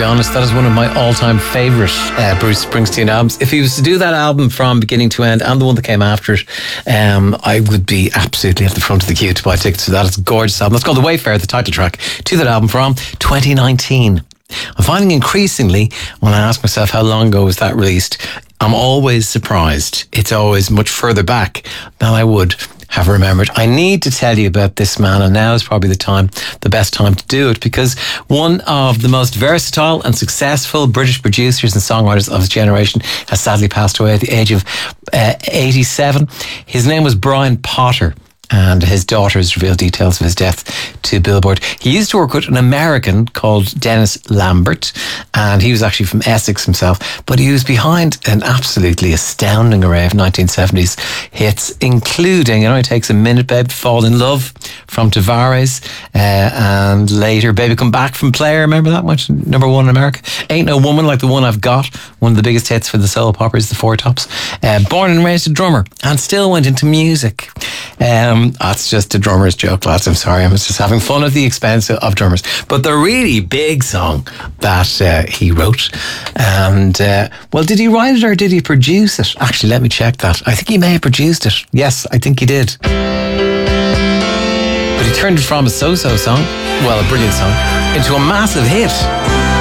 be honest, that is one of my all-time favourite Bruce Springsteen albums. If he was to do that album from beginning to end, and the one that came after it, I would be absolutely at the front of the queue to buy tickets to that. It's a gorgeous album. It's called The Wayfarer, the title track to that album from 2019. I'm finding increasingly, when I ask myself how long ago was that released, I'm always surprised. It's always much further back than I would have remembered. I need to tell you about this man, and now is probably the best time to do it, because one of the most versatile and successful British producers and songwriters of his generation has sadly passed away at the age of 87. His name was Brian Potter, and his daughters revealed details of his death to Billboard. He used to work with an American called Dennis Lambert, and he was actually from Essex himself, but he was behind an absolutely astounding array of 1970s hits, including It Only Takes a Minute, Babe, Fall in Love from Tavares, and later Baby Come Back from Player. Remember that much? Number one in America. Ain't No Woman Like the One I've Got, one of the biggest hits for the soul poppers, the Four Tops. Born and raised a drummer, and still went into music. That's just a drummer's joke, lads. I'm sorry. I was just having fun at the expense of drummers. But the really big song that he wrote, and well, did he write it or did he produce it? Actually, let me check that. I think he may have produced it. Yes, I think he did. But he turned it from a so-so song, well, a brilliant song, into a massive hit.